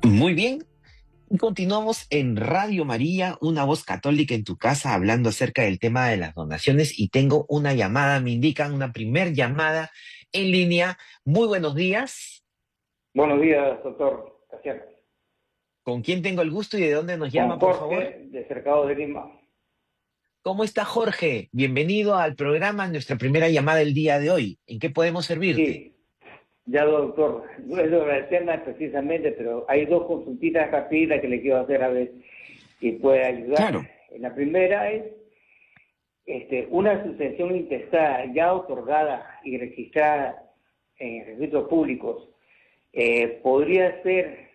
Muy bien, y continuamos en Radio María, una voz católica en tu casa, hablando acerca del tema de las donaciones y tengo una llamada, me indican una primer llamada en línea. Muy buenos días. Buenos días, doctor Casiano. ¿Con quién tengo el gusto y de dónde nos Con llama, por favor? Jorge, de Cercado de Lima. ¿Cómo está Jorge? Bienvenido al programa, nuestra primera llamada del día de hoy. ¿En qué podemos servirte? Sí, ya doctor, no es sobre el tema precisamente, pero hay dos consultitas rápidas que le quiero hacer a ver si puede ayudar. Claro. La primera es una sucesión intestada ya otorgada y registrada en registros públicos. Podría ser,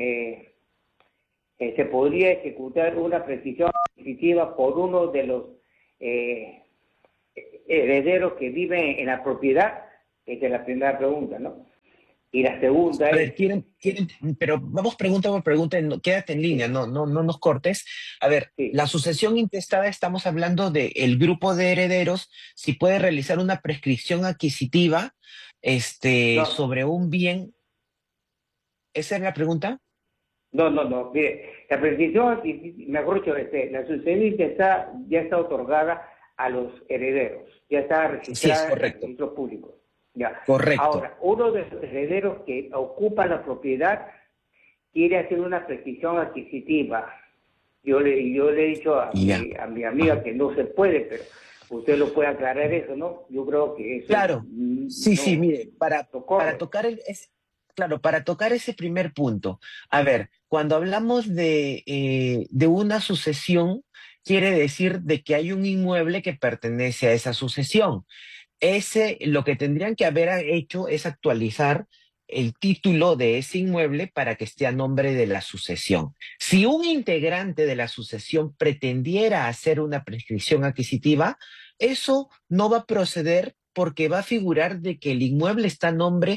se podría ejecutar una prescripción adquisitiva por uno de los eh, herederos que viven en la propiedad. Esta es la primera pregunta, ¿no? Y la segunda A es, ver, pero vamos pregunta por pregunta, quédate en línea, sí, no nos cortes. A ver, la sí, sucesión intestada, estamos hablando del grupo de herederos, si puede realizar una prescripción adquisitiva, no, sobre un bien. ¿Esa es la pregunta? no, mire, la prescripción, mejor dicho, la sucesión intestada ya está otorgada a los herederos, ya está Sí, es registrada en correcto, registros públicos, ya. correcto. Ahora, uno de los herederos que ocupa la propiedad quiere hacer una prescripción adquisitiva. Yo le he dicho a Ya. mi Ajá. amiga que no se puede, pero usted lo puede aclarar eso, ¿no? Yo creo que eso Claro, sí, sí, no, mire, no para corre. tocar claro, para tocar ese primer punto, a ver, cuando hablamos de una sucesión, quiere decir de que hay un inmueble que pertenece a esa sucesión. Lo que tendrían que haber hecho es actualizar el título de ese inmueble para que esté a nombre de la sucesión. Si un integrante de la sucesión pretendiera hacer una prescripción adquisitiva, eso no va a proceder porque va a figurar de que el inmueble está a nombre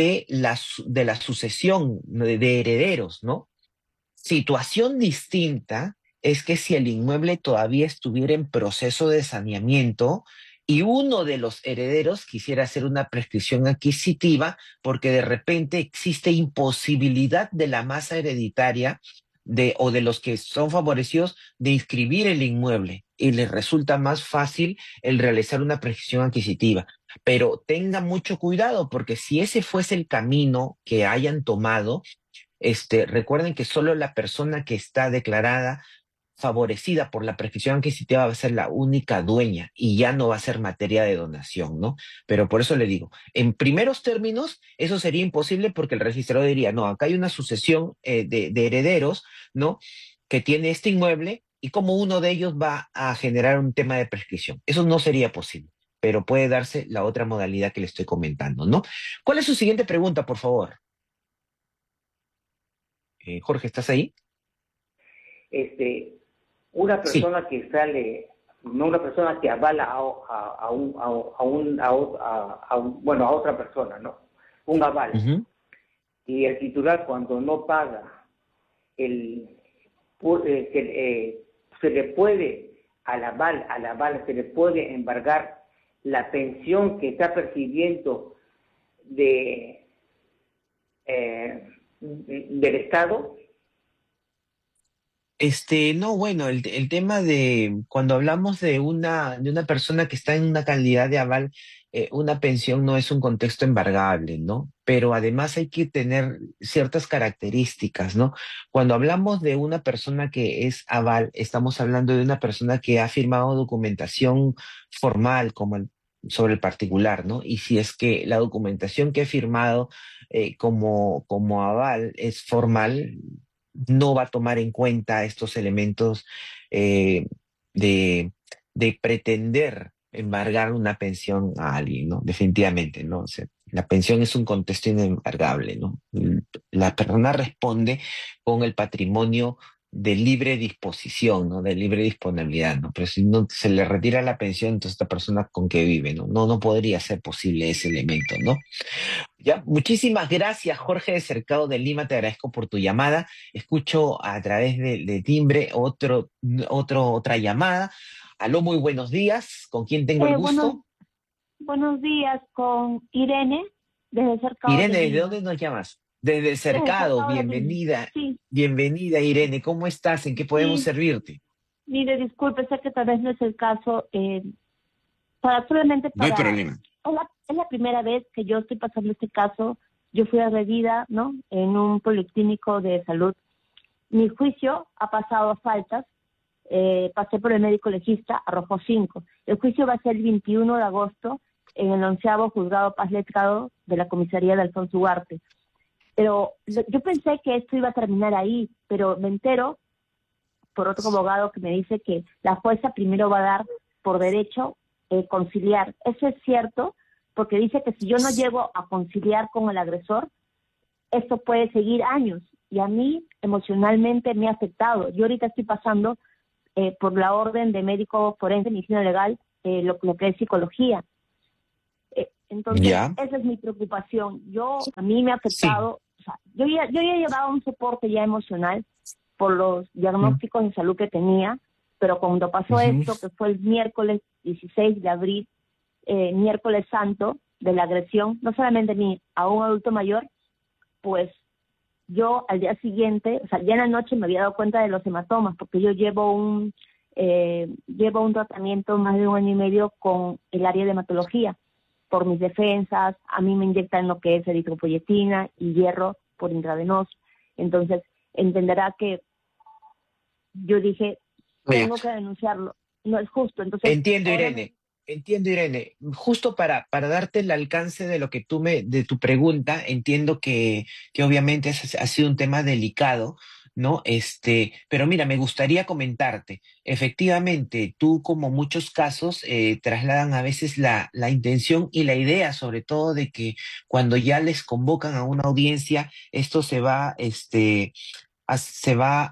de la sucesión, de herederos, ¿no? Situación distinta es que si el inmueble todavía estuviera en proceso de saneamiento y uno de los herederos quisiera hacer una prescripción adquisitiva porque de repente existe imposibilidad de la masa hereditaria o de los que son favorecidos de inscribir el inmueble y les resulta más fácil el realizar una prescripción adquisitiva. Pero tenga mucho cuidado porque si ese fuese el camino que hayan tomado, recuerden que solo la persona que está declarada favorecida por la prescripción adquisitiva va a ser la única dueña y ya no va a ser materia de donación, ¿no? Pero por eso le digo, en primeros términos, eso sería imposible porque el registrador diría, no, acá hay una sucesión de herederos, ¿no? Que tiene este inmueble y como uno de ellos va a generar un tema de prescripción. Eso no sería posible, pero puede darse la otra modalidad que le estoy comentando, ¿no? ¿Cuál es su siguiente pregunta, por favor? Jorge, ¿estás ahí? Este, una Sí. persona que sale, no una persona que avala bueno, a otra persona, ¿no? Un aval. Ujú. Y el titular cuando no paga, el, se le puede al aval se le puede embargar la pensión que está percibiendo de del Estado. No, bueno, el tema de cuando hablamos de una persona que está en una calidad de aval, una pensión no es un contexto embargable, ¿no? Pero además hay que tener ciertas características, ¿no? Cuando hablamos de una persona que es aval, estamos hablando de una persona que ha firmado documentación formal sobre el particular, ¿no? Y si es que la documentación que ha firmado como aval es formal, no va a tomar en cuenta estos elementos eh, de, de pretender embargar una pensión a alguien, ¿no? Definitivamente, ¿no? O sea, la pensión es un contexto inembargable, ¿no? La persona responde con el patrimonio de libre disposición, ¿no? De libre disponibilidad, ¿no? Pero si no se le retira la pensión, entonces esta persona con qué vive, ¿no? No podría ser posible ese elemento, ¿no? Ya, muchísimas gracias, Jorge de Cercado de Lima. Te agradezco por tu llamada. Escucho a través de timbre otra llamada. Aló, muy buenos días. ¿Con quién tengo el Buenos, gusto? buenos días con Irene desde Cercado de Irene, ¿desde Lima. dónde nos llamas? Desde el Desde el cercado, cercado de Lima. bienvenida, Sí, bienvenida Irene, ¿cómo estás? ¿En qué podemos sí. servirte? Mire, disculpe, sé que tal vez no es el caso. Solamente No hay para... problema. Es la primera vez que yo estoy pasando este caso. Yo fui agredida, ¿no? En un policlínico de salud. Mi juicio ha pasado a faltas. Pasé por el médico legista, arrojó 5. El juicio va a ser el 21 de agosto en el 11º Juzgado Paz Letrado de la comisaría de Alfonso Ugarte. Pero yo pensé que esto iba a terminar ahí, pero me entero por otro abogado que me dice que la jueza primero va a dar por derecho conciliar. Eso es cierto, porque dice que si yo no llego a conciliar con el agresor, esto puede seguir años, y a mí emocionalmente me ha afectado. Yo ahorita estoy pasando por la orden de médico forense, medicina legal, lo que es psicología. Entonces, ¿Ya? esa es mi preocupación. A mí me ha Sí. afectado, o sea, yo ya llevaba un soporte ya emocional por los Mm, diagnósticos de salud que tenía, pero cuando pasó ujú. esto, que fue el miércoles 16 de abril, miércoles santo, de la agresión, no solamente a mí, a un adulto mayor, pues yo al día siguiente, o sea, ya en la noche me había dado cuenta de los hematomas, porque yo llevo un tratamiento más de 1 año y medio con el área de hematología, por mis defensas. A mí me inyectan lo que es eritropoyetina y hierro por intravenoso. Entonces, entenderá que yo dije, Oye, tengo que denunciarlo, no es justo. Entonces, entiendo, ahora Irene. Entiendo, Irene. Justo para darte el alcance de lo que de tu pregunta, entiendo que obviamente ha sido un tema delicado, ¿no? Pero mira, me gustaría comentarte. Efectivamente, tú, como muchos casos, trasladan a veces la intención y la idea, sobre todo, de que cuando ya les convocan a una audiencia, esto se va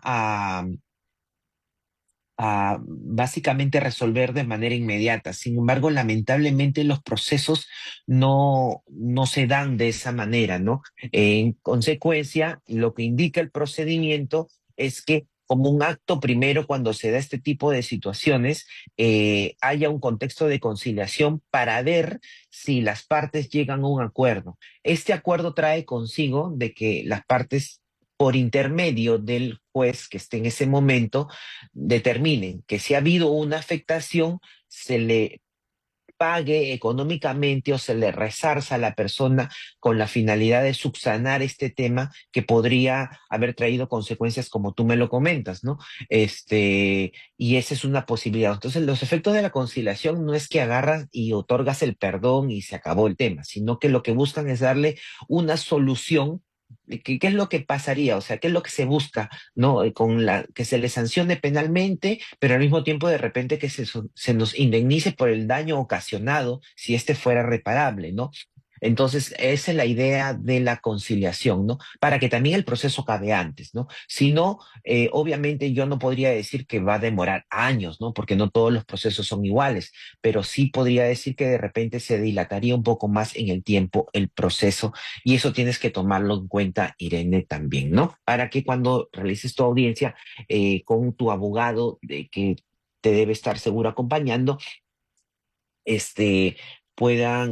a básicamente resolver de manera inmediata. Sin embargo, lamentablemente los procesos no se dan de esa manera, ¿no? En consecuencia, lo que indica el procedimiento es que como un acto primero, cuando se da este tipo de situaciones, haya un contexto de conciliación para ver si las partes llegan a un acuerdo. Este acuerdo trae consigo de que las partes, por intermedio del juez que esté en ese momento, determinen que si ha habido una afectación, se le pague económicamente o se le resarza a la persona con la finalidad de subsanar este tema que podría haber traído consecuencias como tú me lo comentas, ¿no? Y esa es una posibilidad. Entonces, los efectos de la conciliación no es que agarras y otorgas el perdón y se acabó el tema, sino que lo que buscan es darle una solución. ¿Qué es lo que pasaría? O sea, ¿qué es lo que se busca, ¿no? Que se le sancione penalmente, pero al mismo tiempo de repente que se nos indemnice por el daño ocasionado si este fuera reparable, ¿no? Entonces, esa es la idea de la conciliación, ¿no? Para que también el proceso acabe antes, ¿no? Si no, obviamente yo no podría decir que va a demorar años, ¿no? Porque no todos los procesos son iguales, pero sí podría decir que de repente se dilataría un poco más en el tiempo el proceso, y eso tienes que tomarlo en cuenta, Irene, también, ¿no? Para que cuando realices tu audiencia con tu abogado, de que te debe estar seguro acompañando, este, puedan,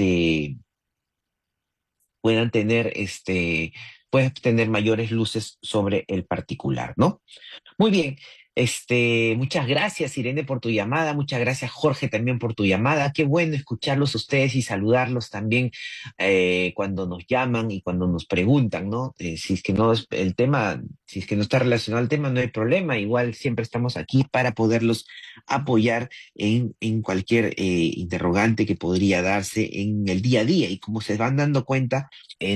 puedan tener, puedes tener mayores luces sobre el particular, ¿no? Muy bien. Muchas gracias, Irene, por tu llamada. Muchas gracias, Jorge, también por tu llamada. Qué bueno escucharlos a ustedes y saludarlos también cuando nos llaman y cuando nos preguntan, ¿no? Si es que no es el tema, si es que no está relacionado al tema, no hay problema. Igual siempre estamos aquí para poderlos apoyar en cualquier interrogante que podría darse en el día a día. Y como se van dando cuenta,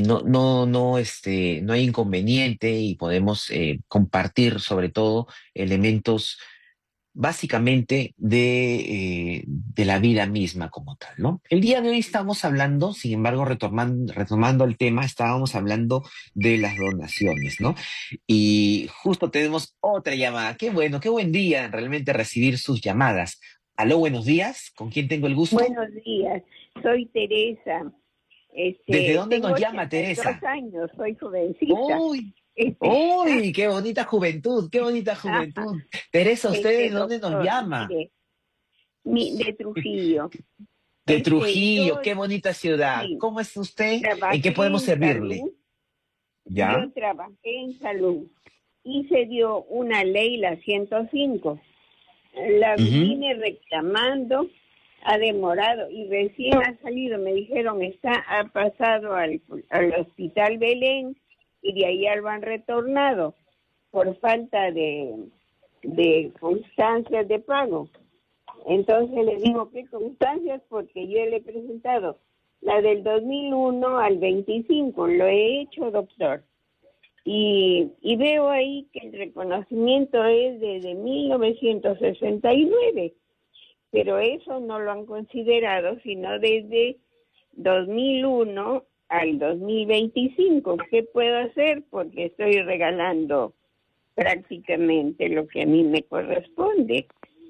no hay inconveniente y podemos compartir sobre todo elementos básicamente de la vida misma como tal, ¿no? El día de hoy estamos hablando, sin embargo, retomando el tema, estábamos hablando de las donaciones, ¿no? Y justo tenemos otra llamada. Qué bueno, qué buen día realmente recibir sus llamadas. Aló, buenos días. ¿Con quién tengo el gusto? Buenos días, soy Teresa. ¿Desde dónde Tengo nos llama 82 Teresa? años, soy jovencita. Uy, Este, uy, qué bonita juventud, qué bonita juventud. Teresa, ¿usted de dónde nos doctor, llama? mire, de Trujillo. De Trujillo, Yo qué bonita ciudad. sí, ¿Cómo es usted? ¿En qué trabajé podemos en servirle? salud, ¿Ya? Yo trabajé en salud y se dio una ley, la 105. La Ujú. vine reclamando, ha demorado y recién ha salido. Me dijeron, ha pasado al Hospital Belén y de ahí lo han retornado por falta de constancias de pago. Entonces le digo, ¿qué constancias? Porque yo le he presentado la del 2001 al 25, lo he hecho, doctor. Y veo ahí que el reconocimiento es desde 1969, pero eso no lo han considerado, sino desde 2001 al 2025. ¿Qué puedo hacer? Porque estoy regalando prácticamente lo que a mí me corresponde.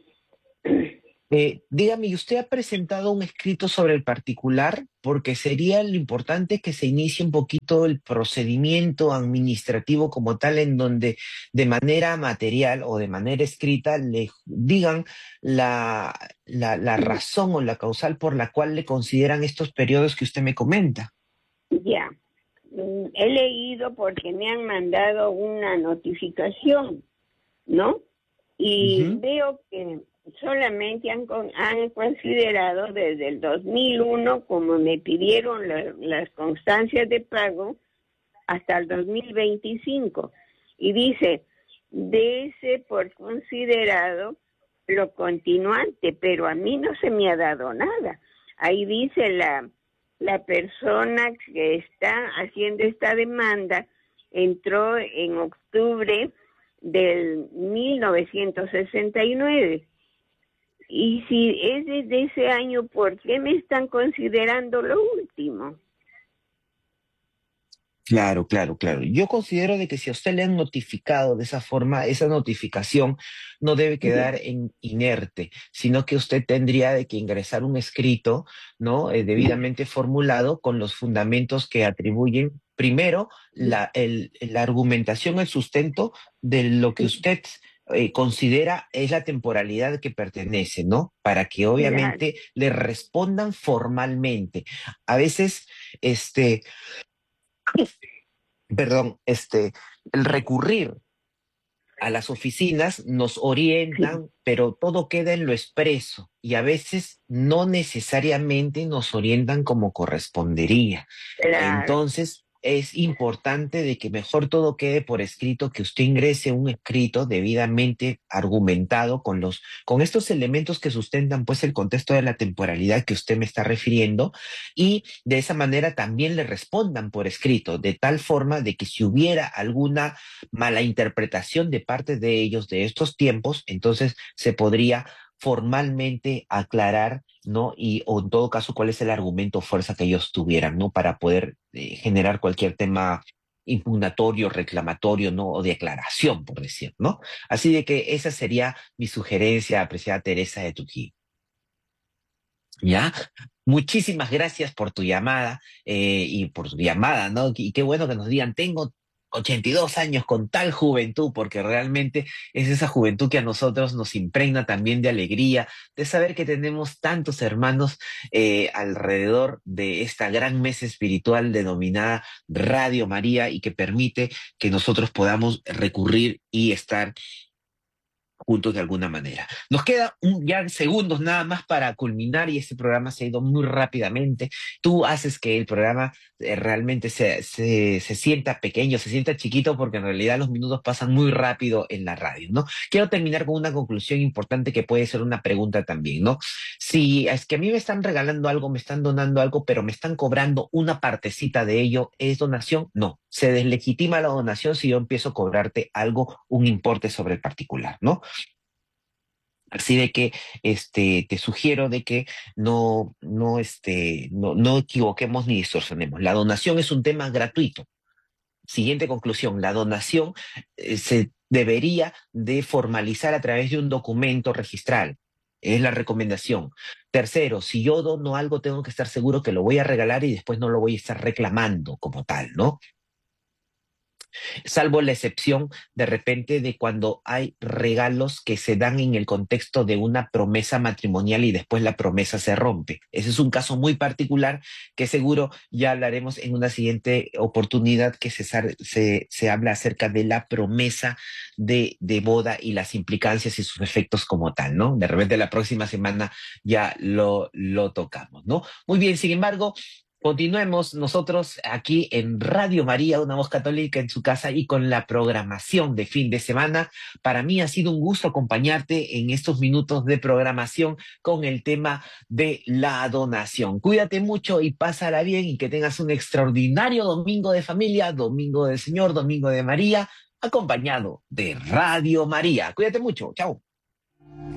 Dígame, ¿y usted ha presentado un escrito sobre el particular? Porque sería lo importante que se inicie un poquito el procedimiento administrativo como tal, en donde de manera material o de manera escrita le digan la, la razón o la causal por la cual le consideran estos periodos que usted me comenta. Ya. He leído porque me han mandado una notificación, ¿no? Y Ujú. veo que solamente han considerado desde el 2001, como me pidieron las constancias de pago, hasta el 2025. Y dice, dése por considerado lo continuante, pero a mí no se me ha dado nada. Ahí dice la persona que está haciendo esta demanda entró en octubre del 1969. Y si es desde ese año, ¿por qué me están considerando lo último? Claro, claro, claro. Yo considero de que si a usted le han notificado de esa forma, esa notificación no debe quedar en inerte, sino que usted tendría de que ingresar un escrito, ¿no? Debidamente formulado con los fundamentos que atribuyen primero la argumentación, el sustento de lo que usted considera es la temporalidad que pertenece, ¿no? Para que Claro, obviamente le respondan formalmente. A veces, este perdón, el recurrir a las oficinas nos orientan, pero todo queda en lo expreso y a veces no necesariamente nos orientan como correspondería. claro. Entonces, es importante de que mejor todo quede por escrito, que usted ingrese un escrito debidamente argumentado con estos elementos que sustentan pues el contexto de la temporalidad que usted me está refiriendo y de esa manera también le respondan por escrito, de tal forma de que si hubiera alguna mala interpretación de parte de ellos de estos tiempos, entonces se podría formalmente aclarar, ¿no? Y, o en todo caso, cuál es el argumento o fuerza que ellos tuvieran, ¿no? Para poder generar cualquier tema impugnatorio, reclamatorio, ¿no? O de aclaración, por decir, ¿no? Así de que esa sería mi sugerencia, apreciada Teresa de Trujillo. ¿Ya? Muchísimas gracias por tu llamada y por tu llamada, ¿no? Y qué bueno que nos digan, tengo 82 años con tal juventud, porque realmente es esa juventud que a nosotros nos impregna también de alegría, de saber que tenemos tantos hermanos alrededor de esta gran mesa espiritual denominada Radio María y que permite que nosotros podamos recurrir y estar juntos de alguna manera. Nos queda ya segundos nada más para culminar y este programa se ha ido muy rápidamente. Tú haces que el programa realmente se sienta pequeño, se sienta chiquito porque en realidad los minutos pasan muy rápido en la radio, ¿no? Quiero terminar con una conclusión importante que puede ser una pregunta también, ¿no? Si es que a mí me están regalando algo, me están donando algo, pero me están cobrando una partecita de ello, ¿es donación? No. Se deslegitima la donación si yo empiezo a cobrarte algo, un importe sobre el particular, ¿no? Así de que te sugiero de que no equivoquemos ni distorsionemos. La donación es un tema gratuito. Siguiente conclusión, la donación se debería de formalizar a través de un documento registral. Es la recomendación. Tercero, si yo dono algo, tengo que estar seguro que lo voy a regalar y después no lo voy a estar reclamando como tal, ¿no? salvo la excepción de repente de cuando hay regalos que se dan en el contexto de una promesa matrimonial y después la promesa se rompe. Ese es un caso muy particular que seguro ya hablaremos en una siguiente oportunidad que se habla acerca de la promesa de boda y las implicancias y sus efectos como tal, ¿no? De repente la próxima semana ya lo tocamos, ¿no? Muy bien, sin embargo, continuemos nosotros aquí en Radio María, una voz católica en su casa y con la programación de fin de semana. Para mí ha sido un gusto acompañarte en estos minutos de programación con el tema de la donación. Cuídate mucho y pásala bien y que tengas un extraordinario domingo de familia, domingo del Señor, domingo de María, acompañado de Radio María. Cuídate mucho. Chao.